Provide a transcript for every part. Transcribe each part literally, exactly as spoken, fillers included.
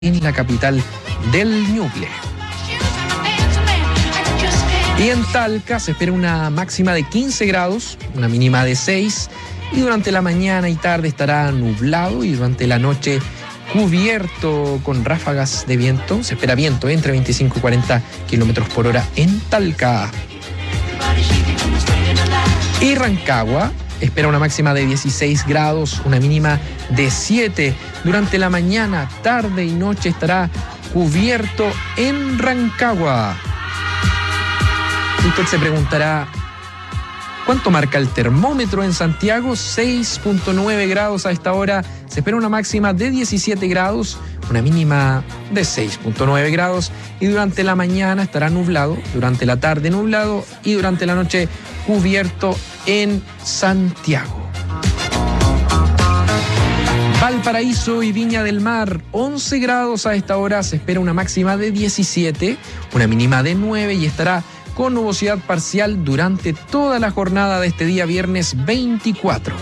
en la capital del Ñuble. Y en Talca se espera una máxima de quince grados, una mínima de seis, y durante la mañana y tarde estará nublado y durante la noche cubierto con ráfagas de viento. Se espera viento entre veinticinco y cuarenta kilómetros por hora en Talca. Y Rancagua espera una máxima de dieciséis grados, una mínima de siete. Durante la mañana, tarde y noche estará cubierto en Rancagua. Usted se preguntará, ¿cuánto marca el termómetro en Santiago? seis punto nueve grados a esta hora. Se espera una máxima de diecisiete grados, una mínima de seis punto nueve grados. Y durante la mañana estará nublado, durante la tarde nublado y durante la noche cubierto en Santiago. Valparaíso y Viña del Mar, once grados a esta hora. Se espera una máxima de diecisiete, una mínima de nueve y estará con nubosidad parcial durante toda la jornada de este día viernes veinticuatro.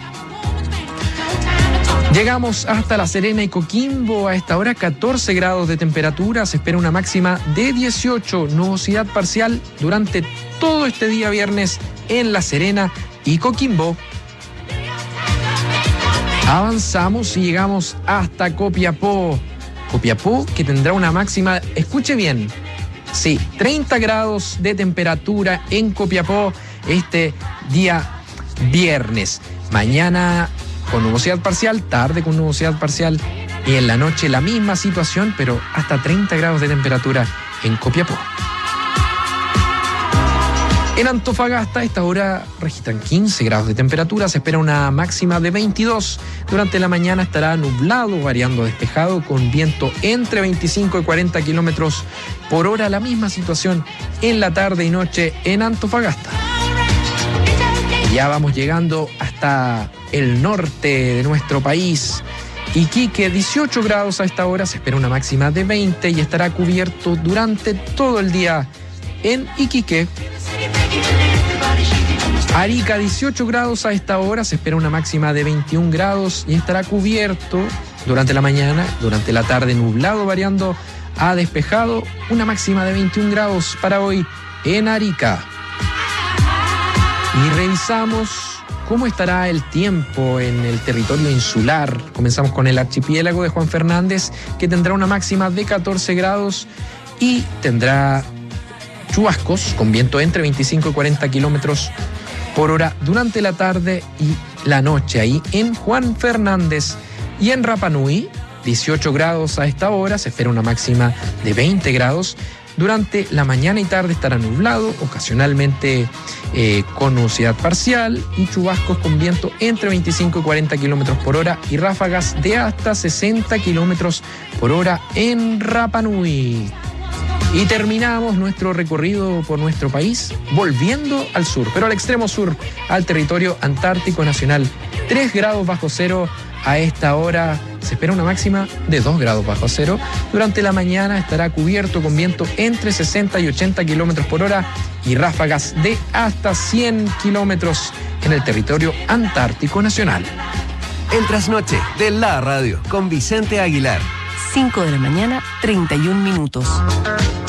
Llegamos hasta La Serena y Coquimbo, a esta hora catorce grados de temperatura, se espera una máxima de dieciocho, nubosidad parcial durante todo este día viernes en La Serena y Coquimbo. Avanzamos y llegamos hasta Copiapó. Copiapó que tendrá una máxima, escuche bien, sí, treinta grados de temperatura en Copiapó este día viernes. Mañana con nubosidad parcial, tarde con nubosidad parcial y en la noche la misma situación, pero hasta treinta grados de temperatura en Copiapó. En Antofagasta a esta hora registran quince grados de temperatura, se espera una máxima de veintidós. Durante la mañana estará nublado, variando a despejado, con viento entre veinticinco y cuarenta kilómetros por hora. La misma situación en la tarde y noche en Antofagasta. Ya vamos llegando hasta el norte de nuestro país. Iquique, dieciocho grados a esta hora, se espera una máxima de veinte y estará cubierto durante todo el día en Iquique. Arica, dieciocho grados a esta hora, se espera una máxima de veintiún grados y estará cubierto durante la mañana, durante la tarde nublado, variando a despejado, una máxima de veintiún grados para hoy en Arica. Y revisamos cómo estará el tiempo en el territorio insular. Comenzamos con el archipiélago de Juan Fernández, que tendrá una máxima de catorce grados y tendrá chubascos con viento entre veinticinco y cuarenta kilómetros por hora durante la tarde y la noche ahí en Juan Fernández. Y en Rapa Nui, dieciocho grados a esta hora, se espera una máxima de veinte grados. Durante la mañana y tarde estará nublado, ocasionalmente eh, con nubosidad parcial y chubascos con viento entre veinticinco y cuarenta kilómetros por hora y ráfagas de hasta sesenta kilómetros por hora en Rapa Nui. Y terminamos nuestro recorrido por nuestro país volviendo al sur, pero al extremo sur, al territorio antártico nacional. tres grados bajo cero a esta hora. Se espera una máxima de dos grados bajo cero. Durante la mañana estará cubierto con viento entre sesenta y ochenta kilómetros por hora y ráfagas de hasta cien kilómetros en el territorio antártico nacional. El trasnoche de la radio con Vicente Aguilar. cinco de la mañana, treinta y un minutos.